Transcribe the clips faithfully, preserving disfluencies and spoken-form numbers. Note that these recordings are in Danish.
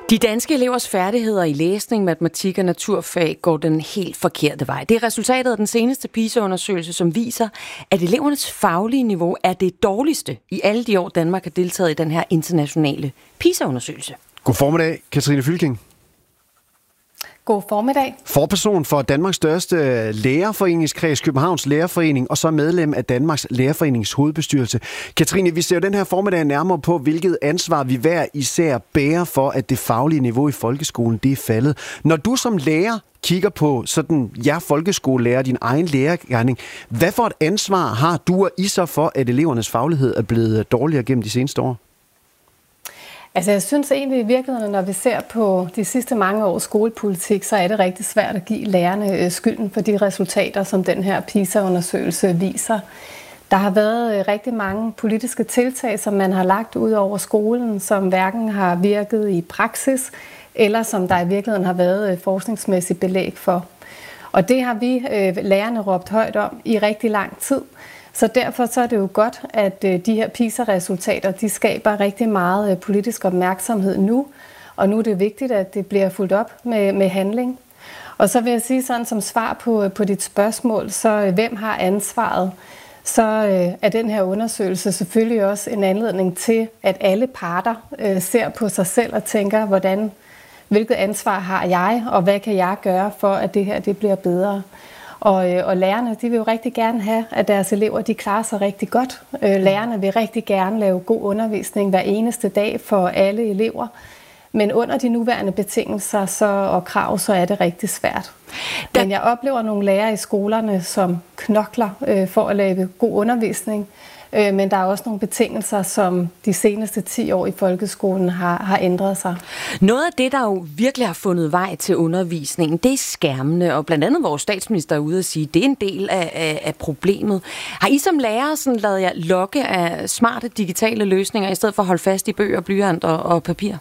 De danske elevers færdigheder i læsning, matematik og naturfag går den helt forkerte vej. Det er resultatet af den seneste PISA-undersøgelse, som viser, at elevernes faglige niveau er det dårligste i alle de år, Danmark har deltaget i den her internationale PISA-undersøgelse. God formiddag, Katrine Fylking. God formiddag. Forperson for Danmarks største lærerforeningskreds, Københavns Lærerforening, og så medlem af Danmarks Lærerforenings hovedbestyrelse. Katrine, vi ser jo den her formiddag nærmere på, hvilket ansvar vi hver især bærer for, at det faglige niveau i folkeskolen det er faldet. Når du som lærer kigger på sådan jer folkeskolelærer, din egen lærergerning, hvad for et ansvar har du og I så for, at elevernes faglighed er blevet dårligere gennem de seneste år? Altså jeg synes egentlig i virkeligheden, når vi ser på de sidste mange års skolepolitik, så er det rigtig svært at give lærerne skylden for de resultater, som den her PISA-undersøgelse viser. Der har været rigtig mange politiske tiltag, som man har lagt ud over skolen, som hverken har virket i praksis, eller som der i virkeligheden har været forskningsmæssigt belæg for. Og det har vi lærerne råbt højt om i rigtig lang tid. Så derfor så er det jo godt, at de her PISA-resultater, de skaber rigtig meget politisk opmærksomhed nu. Og nu er det vigtigt, at det bliver fulgt op med, med handling. Og så vil jeg sige sådan som svar på, på dit spørgsmål, så hvem har ansvaret? Så er den her undersøgelse selvfølgelig også en anledning til, at alle parter ser på sig selv og tænker, hvordan, hvilket ansvar har jeg, og hvad kan jeg gøre for, at det her det bliver bedre? Og, og lærerne, de vil jo rigtig gerne have, at deres elever, de klarer sig rigtig godt. Lærerne vil rigtig gerne lave god undervisning hver eneste dag for alle elever. Men under de nuværende betingelser så, og krav, så er det rigtig svært. Men jeg oplever nogle lærere i skolerne, som knokler øh, for at lave god undervisning. Øh, men der er også nogle betingelser, som de seneste ti år i folkeskolen har, har ændret sig. Noget af det, der jo virkelig har fundet vej til undervisningen, det er skærmene. Og blandt andet vores statsminister er ude at sige, at det er en del af, af, af problemet. Har I som lærere sådan ladet jer lokke af smarte digitale løsninger, i stedet for at holde fast i bøger, blyant og, og papir?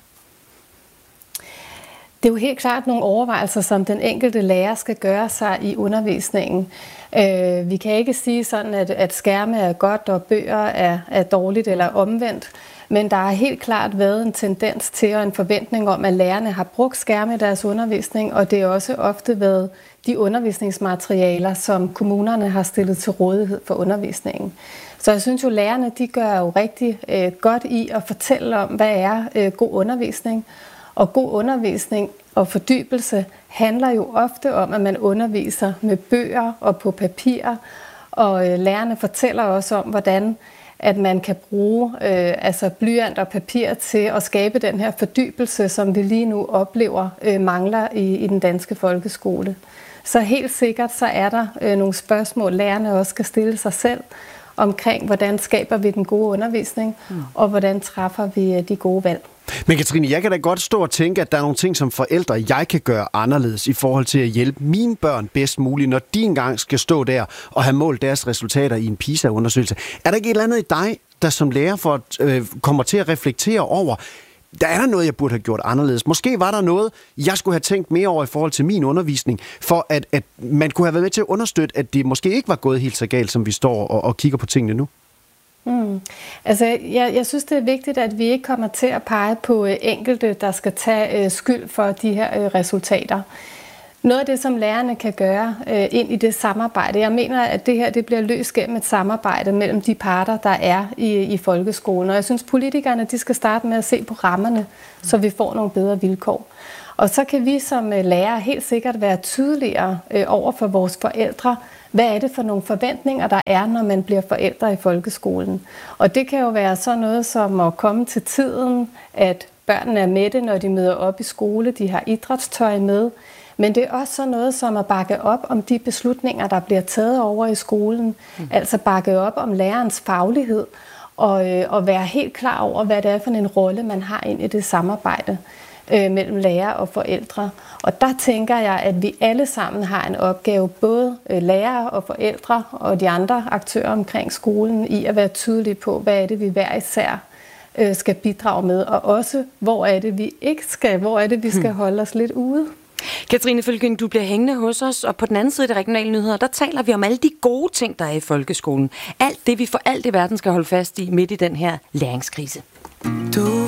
Det er jo helt klart nogle overvejelser, som den enkelte lærer skal gøre sig i undervisningen. Øh, vi kan ikke sige sådan, at, at skærme er godt og bøger er, er dårligt eller omvendt. Men der har helt klart været en tendens til og en forventning om, at lærerne har brugt skærme i deres undervisning, og det er også ofte været de undervisningsmaterialer, som kommunerne har stillet til rådighed for undervisningen. Så jeg synes jo, at lærerne de gør jo rigtig øh, godt i at fortælle om, hvad er øh, god undervisning. Og god undervisning og fordybelse handler jo ofte om, at man underviser med bøger og på papir. Og øh, lærerne fortæller også om, hvordan at man kan bruge øh, altså blyant og papir til at skabe den her fordybelse, som vi lige nu oplever øh, mangler i, i den danske folkeskole. Så helt sikkert så er der øh, nogle spørgsmål, lærerne også skal stille sig selv omkring, hvordan skaber vi den gode undervisning, mm. og hvordan træffer vi de gode valg. Men Katrine, jeg kan da godt stå og tænke, at der er nogle ting som forældre, jeg kan gøre anderledes i forhold til at hjælpe mine børn bedst muligt, når de engang skal stå der og have målt deres resultater i en PISA-undersøgelse. Er der ikke et eller andet i dig, der som lærer for, øh, kommer til at reflektere over, der er der noget, jeg burde have gjort anderledes? Måske var der noget, jeg skulle have tænkt mere over i forhold til min undervisning, for at, at man kunne have været med til at understøtte, at det måske ikke var gået helt så galt, som vi står og, og kigger på tingene nu. Mm. Altså, jeg, jeg synes, det er vigtigt, at vi ikke kommer til at pege på øh, enkelte, der skal tage øh, skyld for de her øh, resultater. Noget af det, som lærerne kan gøre øh, ind i det samarbejde, jeg mener, at det her det bliver løst gennem et samarbejde mellem de parter, der er i, i folkeskolen. Og jeg synes, politikerne de skal starte med at se på rammerne, så vi får nogle bedre vilkår. Og så kan vi som øh, lærere helt sikkert være tydeligere øh, over for vores forældre. Hvad er det for nogle forventninger, der er, når man bliver forældre i folkeskolen? Og det kan jo være sådan noget som at komme til tiden, at børnene er med det, når de møder op i skole, de har idrætstøj med. Men det er også sådan noget som at bakke op om de beslutninger, der bliver taget over i skolen. Mm. Altså bakke op om lærerens faglighed og, øh, og være helt klar over, hvad det er for en rolle, man har ind i det samarbejde øh, mellem lærer og forældre. Og der tænker jeg, at vi alle sammen har en opgave, både lærere og forældre og de andre aktører omkring skolen, i at være tydelige på, hvad er det, vi hver især skal bidrage med, og også, hvor er det, vi ikke skal, hvor er det, vi skal holde os lidt ude. Katrine Fylking, du bliver hængende hos os, og på den anden side af de regionale nyheder, der taler vi om alle de gode ting, der er i folkeskolen. Alt det, vi for alt i verden skal holde fast i midt i den her læringskrise. Du